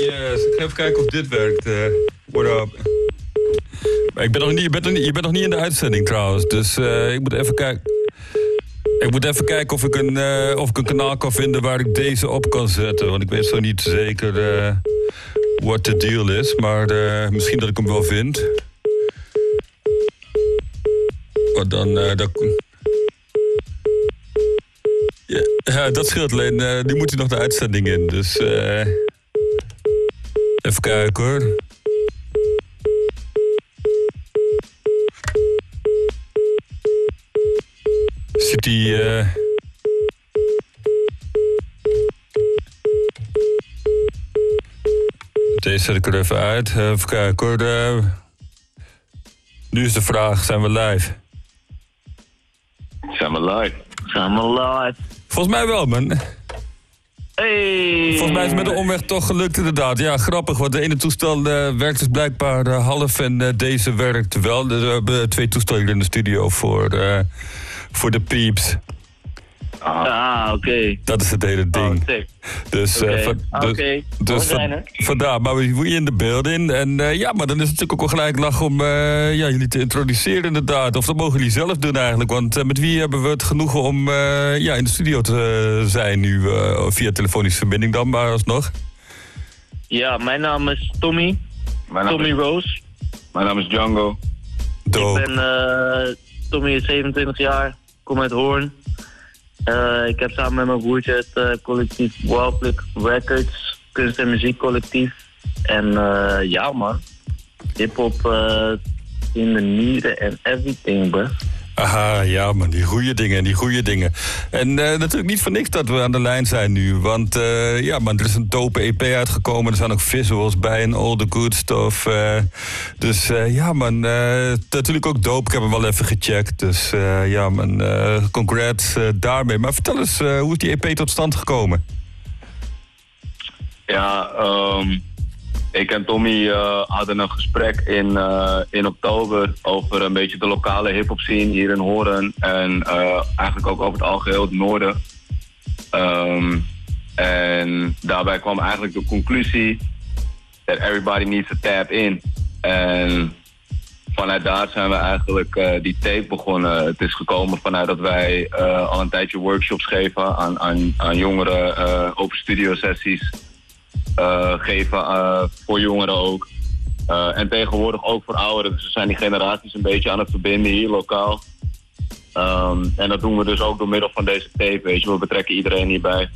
Yes, ik ga even kijken of dit werkt. What up? Maar je bent nog niet in de uitzending trouwens, dus ik moet even kijken. Ik moet even kijken of ik een kanaal kan vinden waar ik deze op kan zetten. Want ik weet zo niet zeker what the deal is. Maar misschien dat ik hem wel vind. Maar dan... Ja, dat scheelt alleen. Nu moet hij nog de uitzending in. Dus even kijken hoor. Zit die... Deze zet ik er even uit. Even kijken hoor. Nu is de vraag, zijn we live? Zijn we live? Volgens mij wel, man. Hey! Volgens mij is het met de omweg toch gelukt inderdaad. Ja, grappig, want de ene toestel werkt dus blijkbaar half en deze werkt wel. Dus we hebben 2 toestellen in de studio voor de pieps. Oké. Dat is het hele ding. Dus, dus vandaar, maar we woeien in de beelden. En ja, maar dan is het natuurlijk ook wel gelijk lach om jullie te introduceren inderdaad. Of dat mogen jullie zelf doen eigenlijk. Want met wie hebben we het genoegen om in de studio te zijn nu via telefonische verbinding dan, maar alsnog? Ja, mijn naam is Tommy. Tommy Rose. Mijn naam is Django. Dope. Ik ben Tommy is 27 jaar, kom uit Hoorn. Ik heb samen met mijn broertje het collectief Wildplug Records, kunst- en muziekcollectief. En ja man, hiphop in de nieren en everything, bro. Aha, ja man, die goede dingen. En natuurlijk niet voor niks dat we aan de lijn zijn nu. Want ja man, er is een dope EP uitgekomen. Er zijn ook visuals bij en all the good stuff. Dus ja man, natuurlijk ook dope. Ik heb hem wel even gecheckt. Dus ja man, congrats daarmee. Maar vertel eens, hoe is die EP tot stand gekomen? Ja, ik en Tommy hadden een gesprek in oktober over een beetje de lokale hip-hop scene hier in Hoorn. En eigenlijk ook over het algeheel het noorden. En daarbij kwam eigenlijk de conclusie that everybody needs to tap in. En vanuit daar zijn we eigenlijk die tape begonnen. Het is gekomen vanuit dat wij al een tijdje workshops geven aan jongeren, open studio sessies. Geven voor jongeren ook. En tegenwoordig ook voor ouderen. Dus we zijn die generaties een beetje aan het verbinden hier lokaal. En dat doen we dus ook door middel van deze tape, weet je. We betrekken iedereen hierbij.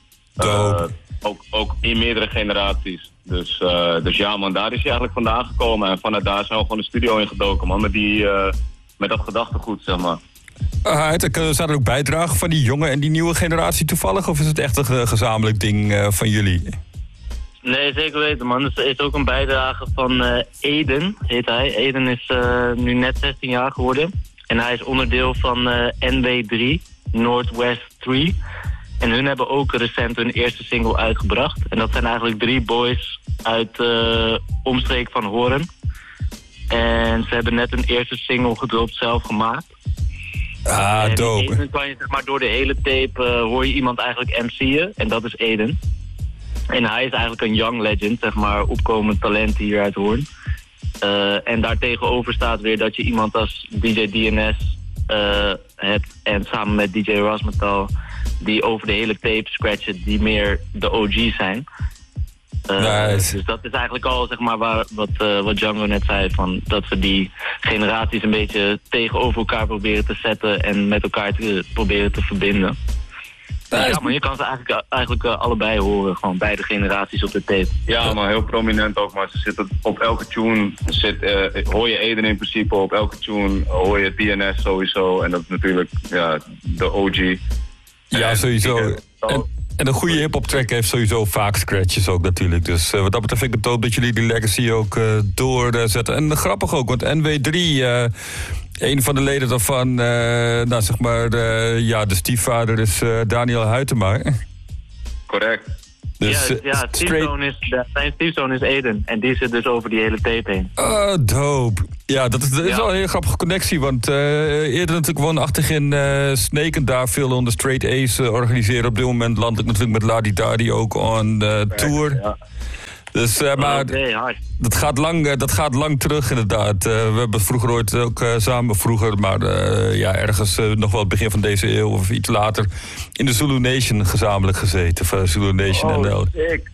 Ook in meerdere generaties. Dus ja man, daar is hij eigenlijk vandaan gekomen. En vanuit daar zijn we gewoon de studio ingedoken man. Met dat gedachtegoed, zeg maar. Zijn er ook bijdragen van die jonge en die nieuwe generatie toevallig? Of is het echt een gezamenlijk ding van jullie? Nee, zeker weten man. Er is ook een bijdrage van Eden, heet hij. Eden is nu net 16 jaar geworden. En hij is onderdeel van NW3, Northwest 3. En hun hebben ook recent hun eerste single uitgebracht. En dat zijn eigenlijk 3 boys uit omstreek van Hoorn. En ze hebben net een eerste single gedropt, zelf gemaakt. Ah, dope. En kan je, zeg maar, door de hele tape hoor je iemand eigenlijk MC'en. En dat is Eden. En hij is eigenlijk een young legend, zeg maar, opkomend talent hier uit Hoorn. En daartegenover staat weer dat je iemand als DJ DNS hebt. En samen met DJ Rasmetal, die over de hele tape scratchen, die meer de OG's zijn. Nice. Dus dat is eigenlijk al, zeg maar, wat Django net zei, van dat we die generaties een beetje tegenover elkaar proberen te zetten en met elkaar te proberen te verbinden. Ja, maar je kan ze eigenlijk allebei horen, gewoon beide generaties op de tape. Ja, maar heel prominent ook, maar ze zitten op elke tune, hoor je Eden in principe, op elke tune hoor je DNS sowieso, en dat is natuurlijk de OG. Ja, sowieso. En een goede hip-hop track heeft sowieso vaak scratches ook natuurlijk. Dus wat dat betreft vind ik het dope dat jullie die legacy ook doorzetten. En grappig ook, want NW3, een van de leden daarvan, zeg maar, de stiefvader is Daniel Huytema. Correct. Dus, zijn stiefzoon is Eden. En die zit dus over die hele tape heen. Oh, dope. Ja, dat is wel een hele grappige connectie. Want eerder natuurlijk woonachtig in Snake en daar veel onder Straight Ace organiseren. Op dit moment landelijk natuurlijk met Ladi Dadi ook on tour. Ja. Dus, maar dat gaat lang terug inderdaad. We hebben vroeger ooit ook samen maar ergens nog wel het begin van deze eeuw of iets later in de Zulu Nation gezamenlijk gezeten. Van Zulu Nation NL.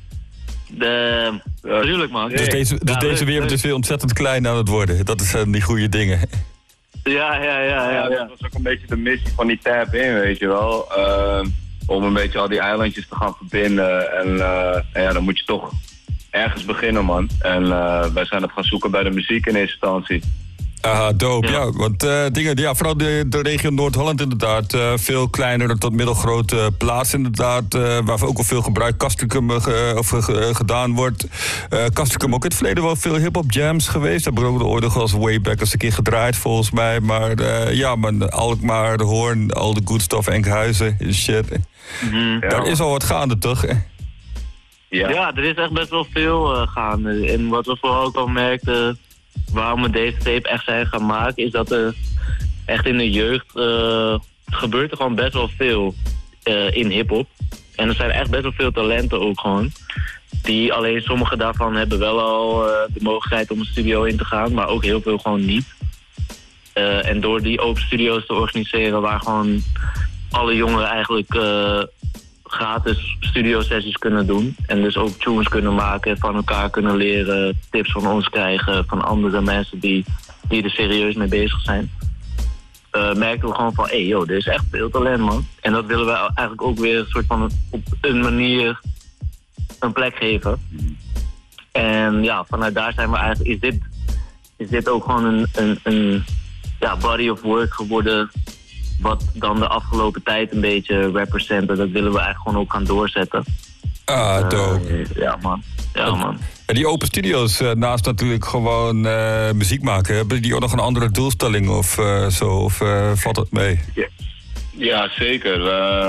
Tuurlijk, man. Dus deze wereld is weer ontzettend klein aan het worden. Dat zijn die goede dingen. Ja, dat was ook een beetje de missie van die Tap In, weet je wel. Om een beetje al die eilandjes te gaan verbinden. En dan moet je toch ergens beginnen, man. En wij zijn het gaan zoeken bij de muziek in eerste instantie. Dope, ja. Want vooral de regio Noord-Holland inderdaad. Veel kleinere tot middelgrote plaatsen inderdaad. Waar ook wel veel gebruik Castricum gedaan wordt. Castricum ook in het verleden wel veel hip-hop jams geweest. Daar hebben we ook ooit nog als Wayback eens een keer gedraaid volgens mij. Maar Alkmaar, De Hoorn, al de good stuff, Enkhuizen, shit. Daar is al wat gaande, toch? Ja, er is echt best wel veel gaande. En wat we vooral ook al merkten, waarom we deze tape echt zijn gaan maken, is dat er echt in de jeugd gebeurt er gewoon best wel veel in hiphop. En er zijn echt best wel veel talenten ook gewoon. Die alleen sommige daarvan hebben wel al de mogelijkheid om een studio in te gaan, maar ook heel veel gewoon niet. En door die open studio's te organiseren, waar gewoon alle jongeren eigenlijk gratis studiosessies kunnen doen. En dus ook tunes kunnen maken, van elkaar kunnen leren, tips van ons krijgen, van andere mensen die er serieus mee bezig zijn. Merken we gewoon van, er is echt veel talent, man. En dat willen we eigenlijk ook weer een soort van op een manier een plek geven. En ja, vanuit daar zijn we eigenlijk, is dit ook gewoon een body of work geworden, wat dan de afgelopen tijd een beetje representen. Dat willen we eigenlijk gewoon ook gaan doorzetten. Dope. Ja, man. En die open studio's, naast natuurlijk gewoon muziek maken, hebben die ook nog een andere doelstelling of zo? Of valt het mee? Ja, zeker.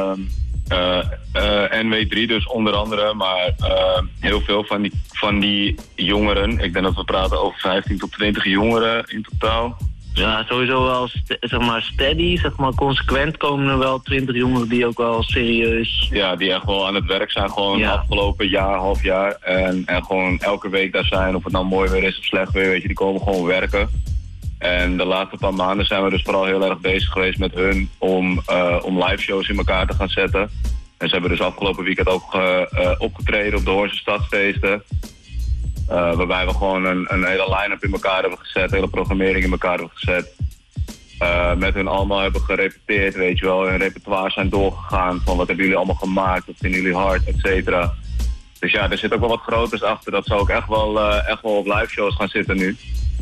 NW3 dus onder andere, maar heel veel van die jongeren, ik denk dat we praten over 15 tot 20 jongeren in totaal. Ja, sowieso wel steady, consequent komen er wel 20 jongeren die ook wel serieus... Ja, die echt wel aan het werk zijn, gewoon afgelopen jaar, half jaar. En gewoon elke week daar zijn, of het nou mooi weer is of slecht weer, weet je, die komen gewoon werken. En de laatste paar maanden zijn we dus vooral heel erg bezig geweest met hun om live shows in elkaar te gaan zetten. En ze hebben dus afgelopen weekend ook opgetreden op de Hoornse Stadsfeesten. Waarbij we gewoon een hele line-up in elkaar hebben gezet, een hele programmering in elkaar hebben gezet. Met hun allemaal hebben gerepeteerd, weet je wel. Hun repertoire zijn doorgegaan van wat hebben jullie allemaal gemaakt, wat vinden jullie hard, et cetera. Dus ja, er zit ook wel wat groters achter. Dat zou ook echt wel op live shows gaan zitten nu.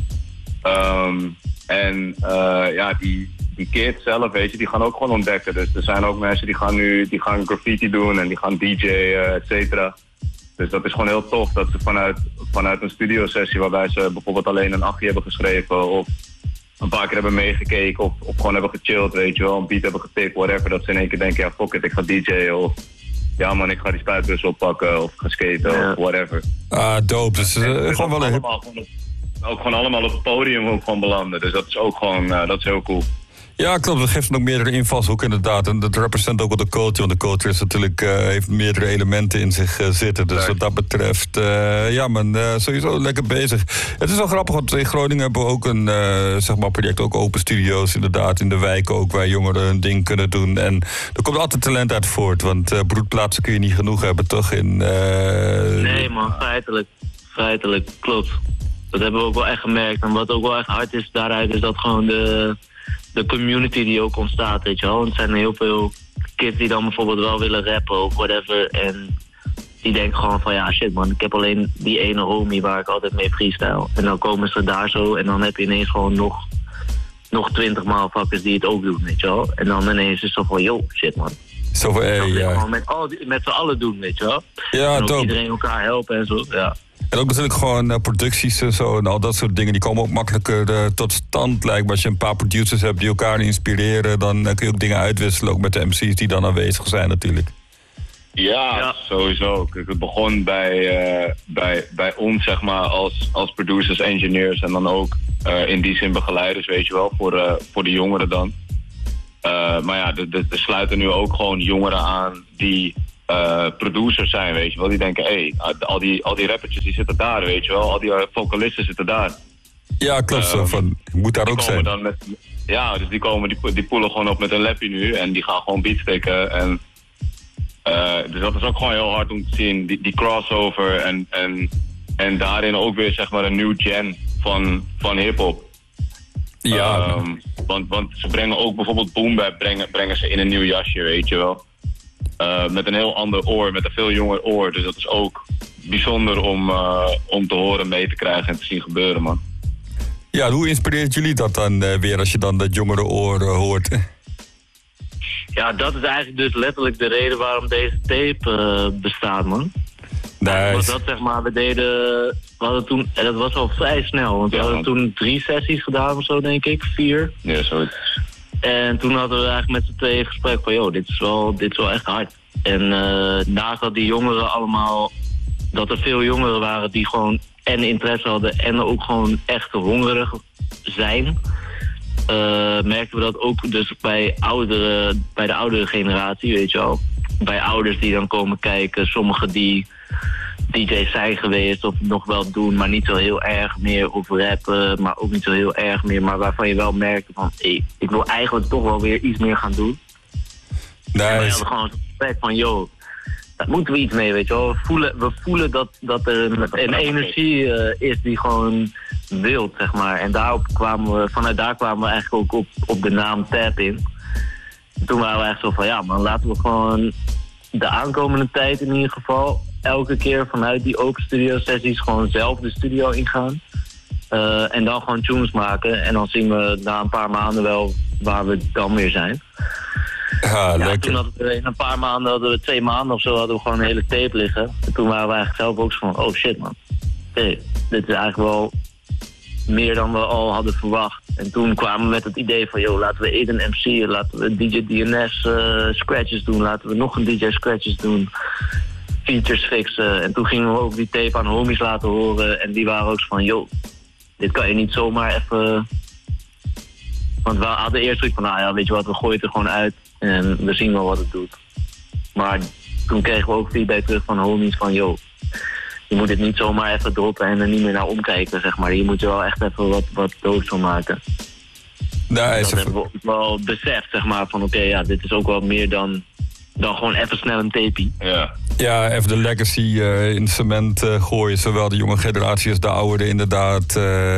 Die kids zelf, weet je, die gaan ook gewoon ontdekken. Dus er zijn ook mensen die gaan graffiti doen en die gaan DJ'en, et cetera. Dus dat is gewoon heel tof dat ze vanuit een studiosessie waarbij ze bijvoorbeeld alleen een achtje hebben geschreven of een paar keer hebben meegekeken of gewoon hebben gechilled, weet je wel, een beat hebben getikt, whatever, dat ze in één keer denken, ja fuck it, ik ga DJ'en of ja man, ik ga die spuitbus oppakken of ga skaten of whatever. Dope. Dus gewoon wel een ook gewoon allemaal op het podium ook gewoon belanden. Dus dat is ook gewoon, dat is heel cool. Ja, klopt. Dat geeft nog meerdere invalshoeken inderdaad. En dat represent ook wel de culture. Want de culture is natuurlijk, heeft meerdere elementen in zich zitten. Dus wat dat betreft, sowieso lekker bezig. Het is wel grappig, want in Groningen hebben we ook een project, ook open studio's inderdaad. In de wijken ook, waar jongeren hun ding kunnen doen. En er komt altijd talent uit voort. Want broedplaatsen kun je niet genoeg hebben, toch? Nee man, feitelijk, klopt. Dat hebben we ook wel echt gemerkt. En wat ook wel echt hard is daaruit, is dat gewoon de community die ook ontstaat, weet je wel. Want er zijn heel veel kids die dan bijvoorbeeld wel willen rappen of whatever. En die denken gewoon van, ja shit man, ik heb alleen die ene homie waar ik altijd mee freestyle. En dan komen ze daar zo en dan heb je ineens gewoon nog 20 motherfuckers die het ook doen, weet je wel. En dan ineens is het zo van, yo, shit man. Zo van, gewoon met z'n allen doen, weet je wel. Ja, en ook dope. iedereen elkaar helpen en zo, ja. En ook natuurlijk gewoon producties en zo en al dat soort dingen. Die komen ook makkelijker tot stand, lijkt me. Als je een paar producers hebt die elkaar inspireren, dan kun je ook dingen uitwisselen. Ook met de MC's die dan aanwezig zijn natuurlijk. Ja, sowieso. Kijk, het begon bij ons, zeg maar, als producers, engineers en dan ook in die zin begeleiders, weet je wel, voor de jongeren dan. Maar ja, er sluiten nu ook gewoon jongeren aan die producers zijn, weet je wel. Die denken, al die rappertjes die zitten daar, weet je wel. Al die vocalisten zitten daar. Ja, klopt zo. Van, moet daar ook zijn. Dan dus die poelen gewoon op met een lappie nu. En die gaan gewoon beats tikken. En, dus dat is ook gewoon heel hard om te zien. Die crossover en daarin ook weer zeg maar een new gen van hiphop. Ja. Want ze brengen ook bijvoorbeeld boom bap brengen ze in een nieuw jasje, weet je wel. Met een heel ander oor, met een veel jonger oor. Dus dat is ook bijzonder om te horen, mee te krijgen en te zien gebeuren, man. Ja, hoe inspireert jullie dat dan weer als je dan dat jongere oor hoort? Ja, dat is eigenlijk dus letterlijk de reden waarom deze tape bestaat, man. Nice. Want dat zeg maar, we hadden toen, en dat was al vrij snel, want we hadden toen 3 sessies gedaan of zo, denk ik, 4. Ja, zoiets. En toen hadden we eigenlijk met z'n tweeën gesprek van, joh, dit is wel echt hard. En naast dat die jongeren allemaal, dat er veel jongeren waren die gewoon en interesse hadden en ook gewoon echt hongerig zijn, merkten we dat ook dus bij de oudere generatie, weet je wel. Bij ouders die dan komen kijken, sommigen die DJ's zijn geweest of nog wel doen, maar niet zo heel erg meer, of rappen, maar ook niet zo heel erg meer, maar waarvan je wel merkt van, ik wil eigenlijk toch wel weer iets meer gaan doen. Nice. En we hadden gewoon het gesprek van, joh, daar moeten we iets mee, weet je wel. We voelen dat er een energie is die gewoon wild, zeg maar. En vanuit daar kwamen we eigenlijk ook op de naam Tap in. En toen waren we echt zo van, ja man, laten we gewoon de aankomende tijd in ieder geval elke keer vanuit die open studio sessies gewoon zelf de studio ingaan. En dan gewoon tunes maken. En dan zien we na een paar maanden wel waar we dan weer zijn. Ja, lekker. Toen hadden we in een paar maanden, 2 maanden of zo, hadden we gewoon een hele tape liggen. En toen waren we eigenlijk zelf ook zo van, oh shit man. Dit is eigenlijk wel meer dan we al hadden verwacht. En toen kwamen we met het idee van, joh, laten we Eden MC'en, laten we DJ DNS scratches doen, laten we nog een DJ scratches doen, features fixen. En toen gingen we ook die tape aan homies laten horen en die waren ook zo van, joh, dit kan je niet zomaar even. Want we hadden eerst zoiets van, nou ja, weet je wat, we gooien het er gewoon uit en we zien wel wat het doet. Maar toen kregen we ook feedback terug van homies van, joh, je moet het niet zomaar even droppen en er niet meer naar omkijken, zeg maar. Je moet er wel echt even wat doods van maken. Dat hebben we ook wel beseft, zeg maar, van oké, ja, dit is ook wel meer dan gewoon even snel een tapie. Ja, even de legacy in het cement gooien, zowel de jonge generatie als de ouderen inderdaad.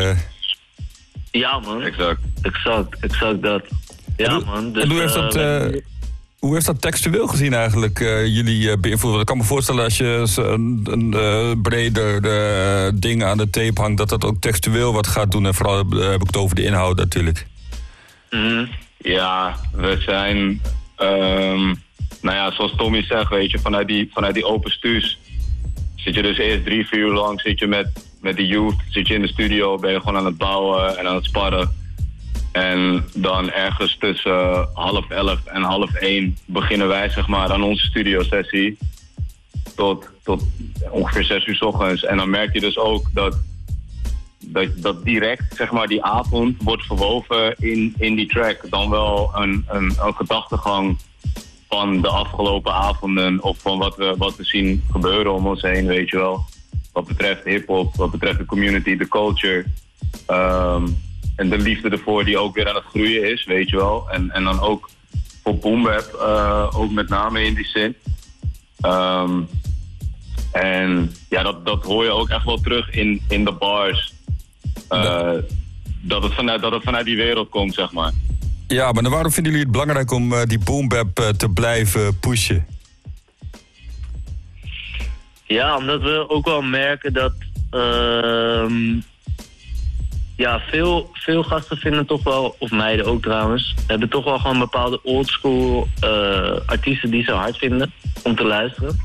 Ja man, exact dat. Ja man. Dus, en hoe heeft dat textueel gezien eigenlijk jullie beïnvloeden? Ik kan me voorstellen als je een breder ding aan de tape hangt, dat ook textueel wat gaat doen. En vooral heb ik het over de inhoud natuurlijk. Mm-hmm. Ja, we zijn, nou ja, zoals Tommy zegt, weet je, vanuit die open stuurs zit je dus eerst 3-4 uur lang zit je met de youth, zit je in de studio, ben je gewoon aan het bouwen en aan het sparren. En dan ergens tussen 10:30 en 12:30 beginnen wij zeg maar aan onze studiosessie tot ongeveer 6 uur 's ochtends. En dan merk je dus ook dat direct zeg maar die avond wordt verwoven in die track. Dan wel een gedachtegang van de afgelopen avonden of van wat we zien gebeuren om ons heen, weet je wel. Wat betreft hiphop, wat betreft de community, de culture. En de liefde ervoor die ook weer aan het groeien is, weet je wel. En dan ook voor boom bap, ook met name in die zin. En ja, dat hoor je ook echt wel terug in de bars. Dat het vanuit die wereld komt, zeg maar. Ja, maar waarom vinden jullie het belangrijk om die boom bap te blijven pushen? Ja, omdat we ook wel merken dat ja, veel gasten vinden toch wel, of meiden ook trouwens, hebben toch wel gewoon bepaalde oldschool artiesten die ze hard vinden om te luisteren.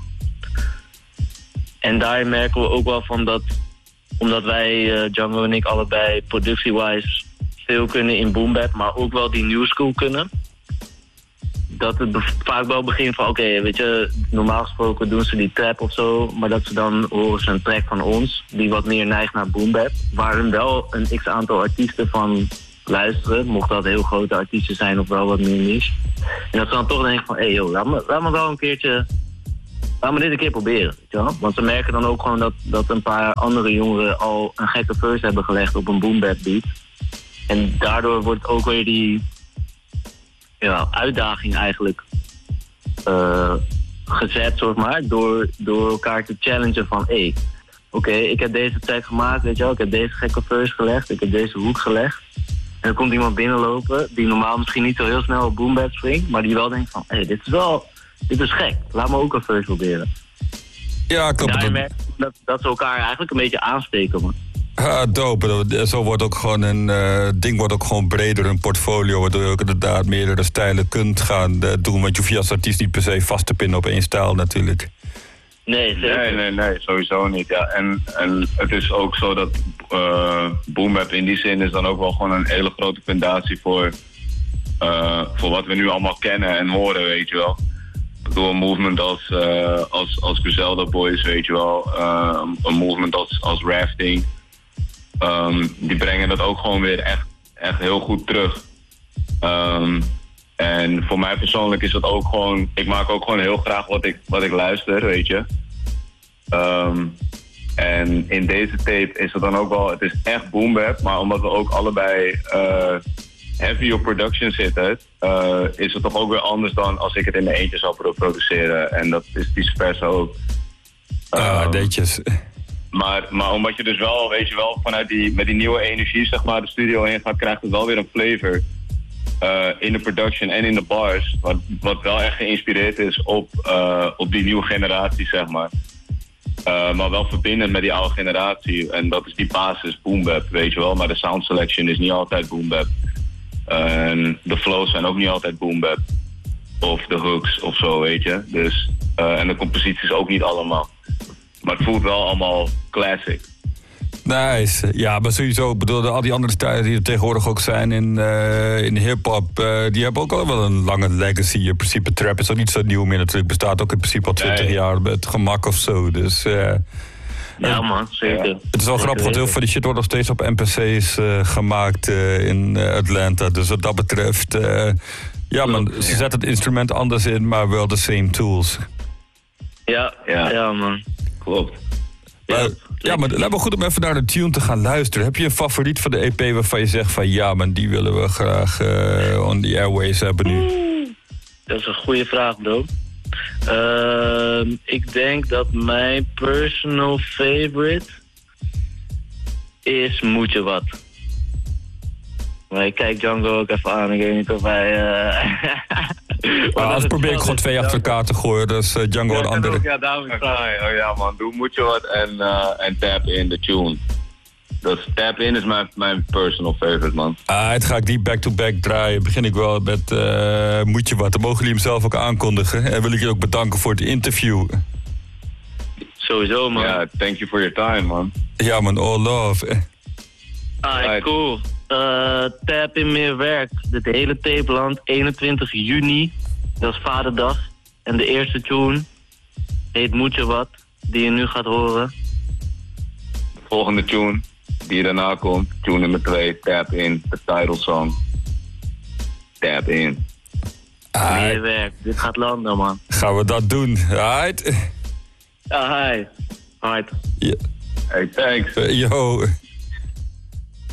En daarin merken we ook wel van dat, omdat wij, Django en ik, allebei productie-wise veel kunnen in boom bap, maar ook wel die new school kunnen. Dat het vaak wel begint van, oké, weet je, normaal gesproken doen ze die trap of zo, maar dat ze dan horen ze een track van ons, die wat meer neigt naar boom bap, waar hun wel een x-aantal artiesten van luisteren, mocht dat heel grote artiesten zijn of wel wat meer niche. En dat ze dan toch denken van, hé joh, laat me wel een keertje laat me dit een keer proberen, weet je wel? Want ze merken dan ook gewoon dat een paar andere jongeren al een gekke verse hebben gelegd op een boom bap beat. En daardoor wordt ook weer die uitdaging eigenlijk gezet, zeg maar, door elkaar te challengen van oké, ik heb deze track gemaakt, weet je wel, ik heb deze gekke verse gelegd, ik heb deze hoek gelegd. En dan komt iemand binnenlopen die normaal misschien niet zo heel snel op boom bap springt, maar die wel denkt van, dit is gek, laat me ook een verse proberen. Ja, klopt. En daar merk je dat ze elkaar eigenlijk een beetje aansteken, man. Ja, dope. Zo wordt ook gewoon ding wordt ook gewoon breder, een portfolio, waardoor je ook inderdaad meerdere stijlen kunt gaan doen. Want je hoeft je als artiest niet per se vast te pinnen op één stijl natuurlijk. Nee, sowieso niet. Ja. En het is ook zo dat boom bap in die zin is dan ook wel gewoon een hele grote fundatie voor wat we nu allemaal kennen en horen, weet je wel. Door een movement als Griselda Boys, weet je wel. Een movement als Rafting. Die brengen dat ook gewoon weer echt heel goed terug. En voor mij persoonlijk is dat ook gewoon... Ik maak ook gewoon heel graag wat ik luister, weet je. En in deze tape is het dan ook wel... Het is echt boom bap, maar omdat we ook allebei heavy op production zitten... is het toch ook weer anders dan als ik het in mijn eentje zou produceren. En dat is vice versa ook. Netjes. Maar omdat je dus wel, weet je wel, met die nieuwe energie, zeg maar, de studio in gaat, krijgt het wel weer een flavor. In de production en in de bars. Wat wel echt geïnspireerd is op die nieuwe generatie, zeg maar. Maar wel verbindend met die oude generatie. En dat is die basis boom bap, weet je wel. Maar de sound selection is niet altijd boom bap. En de flows zijn ook niet altijd boom bap. Of de hooks of zo, weet je. Dus, en de composities ook niet allemaal. Maar het voelt wel allemaal classic. Nice. Ja, maar sowieso, ik bedoel, al die andere stijlen die er tegenwoordig ook zijn in hip-hop, die hebben ook al wel een lange legacy. In principe, trap is ook niet zo nieuw meer natuurlijk. Bestaat ook in principe al 20 jaar met gemak of zo. Dus, ja man, zeker. Het is wel grappig, want heel veel van die shit wordt nog steeds op NPC's gemaakt in Atlanta. Dus wat dat betreft, man, ze zetten het instrument anders in, maar wel de same tools. Ja man. Klopt. Maar het lijkt me goed om even naar de tune te gaan luisteren. Heb je een favoriet van de EP waarvan je zegt van ja, man, die willen we graag on the airways hebben nu? Dat is een goede vraag, bro. Ik denk dat mijn personal favorite is Moet je wat. Maar ik kijk Django ook even aan. Ik weet niet of hij... Anders probeer ik gewoon 2 achter elkaar te gooien. Dus Django en andere. Ja, daarom ik vraag. Oh ja man, doe Moet je wat en Tap In, de tune. Dus Tap In is mijn personal favorite, man. Het ga ik die back-to-back draaien. Begin ik wel met Moet je wat. Dan mogen jullie hem zelf ook aankondigen. En wil ik je ook bedanken voor het interview. Sowieso, man. Ja, thank you for your time, man. Ja, man, all love. Cool. Tap In meer werk. Het hele tapeland, 21 juni. Dat is Vaderdag. En de eerste tune heet Moet je wat, die je nu gaat horen. De volgende tune die daarna komt, tune nummer 2, Tap In, de title song. Tap In. Meer werk, dit gaat landen, man. Gaan we dat doen, right? Hi. Hey, thanks. Yo.